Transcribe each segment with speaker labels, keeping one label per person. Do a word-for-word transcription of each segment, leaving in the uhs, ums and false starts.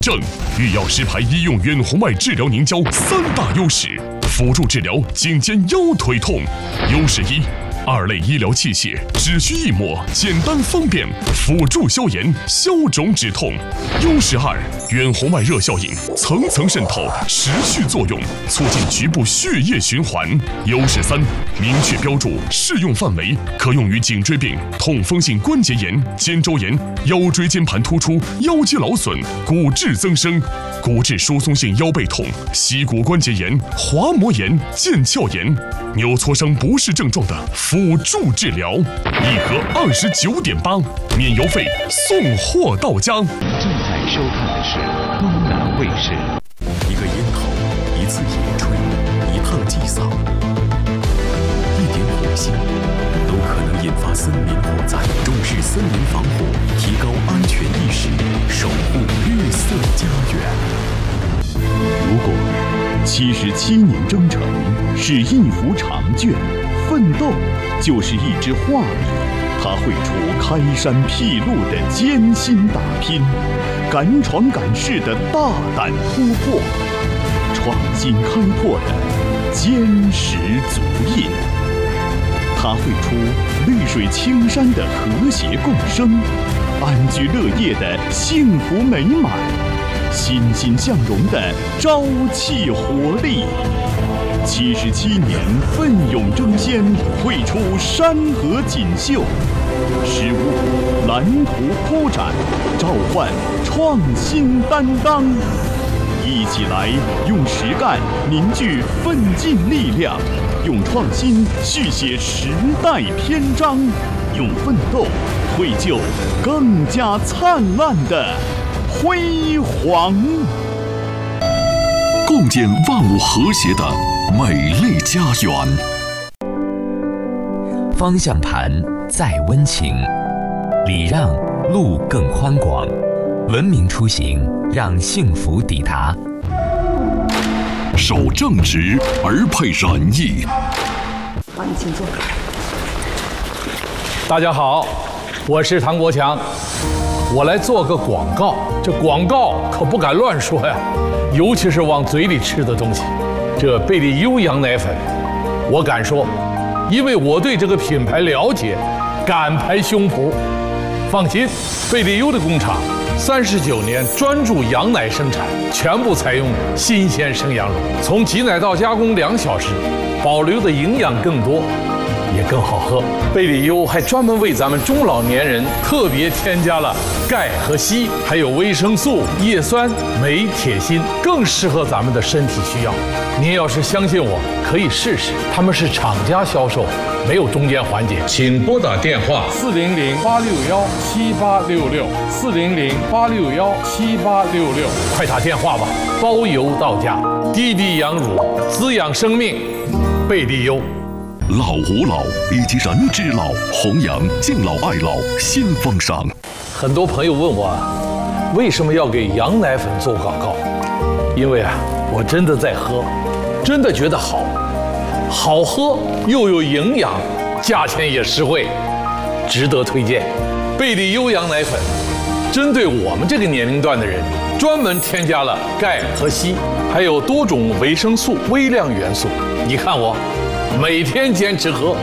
Speaker 1: 正御药石牌医用远红外治疗凝胶三大优势，辅助治疗颈肩腰腿痛。优势一，二类医疗器械只需一抹，简单方便，辅助消炎、消肿止痛。优势二，远红外热效应层层渗透，持续作用，促进局部血液循环。优势三，明确标注适用范围，可用于颈椎病、痛风性关节炎、肩周炎、腰椎间盘突出、腰肌劳损、骨质增生、骨质疏松性腰背痛、膝骨关节炎、滑膜炎、腱鞘炎、扭挫伤不适症状的辅助治疗。一盒二十九点八，免邮费，送货到家。
Speaker 2: 正在收看的是东南卫视。
Speaker 3: 一个咽喉，一次野炊，一趟祭扫，一点火星都可能引发森林火灾。重视森林防火，提高安全意识，守护绿色家园。如果七十七年征程是一幅长卷，奋斗就是一支画笔，它绘出开山辟路的艰辛打拼，敢闯敢试的大胆突破，创新开拓的坚实足印。它绘出绿水青山的和谐共生，安居乐业的幸福美满，欣欣向荣的朝气活力。七十七年奋勇争先，绘出山河锦绣，十五股蓝图铺展，召唤创新担当。一起来用实干凝聚奋进力量，用创新续写时代篇章，用奋斗绘就更加灿烂的辉煌。
Speaker 4: 共建万物和谐的美丽家园。
Speaker 5: 方向盘再温情，礼让路更宽广，文明出行让幸福抵达。
Speaker 4: 守正直而配仁义。
Speaker 6: 好，你请坐。
Speaker 7: 大家好，我是唐国强，我来做个广告。这广告可不敢乱说呀，尤其是往嘴里吃的东西。这贝利优羊奶粉，我敢说，因为我对这个品牌了解，敢拍胸脯。放心，贝利优的工厂三十九年专注羊奶生产，全部采用新鲜生羊乳，从挤奶到加工两小时，保留的营养更多，也更好喝。贝利优还专门为咱们中老年人特别添加了钙和硒，还有维生素、叶酸、镁、铁、锌，更适合咱们的身体需要。您要是相信我，可以试试。他们是厂家销售，没有中间环节。请拨打电话四零零八六幺七八六六四零零八六幺七八六六，快打电话吧，包邮到家。滴滴羊乳，滋养生命，贝利优。
Speaker 4: 老吾老以及人之老，弘扬敬老爱老新风尚。
Speaker 7: 很多朋友问我，为什么要给羊奶粉做广告？因为啊，我真的在喝，真的觉得好，好喝又有营养，价钱也实惠，值得推荐。贝利优羊奶粉，针对我们这个年龄段的人，专门添加了钙和硒，还有多种维生素、微量元素。你看我。每天坚持喝。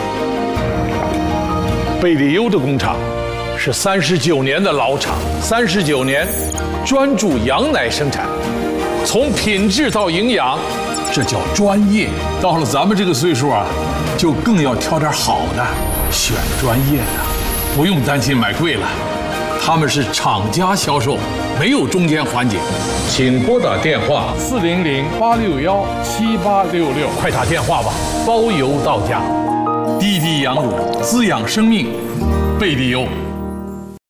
Speaker 7: 贝利优的工厂是三十九年的老厂，三十九年专注羊奶生产，从品质到营养，这叫专业。到了咱们这个岁数啊，就更要挑点好的，选专业的，不用担心买贵了。他们是厂家销售，没有中间环节。请拨打电话四零零八六幺七八六六，快打电话吧，包邮到家。滴滴羊乳，滋养生命，贝利优。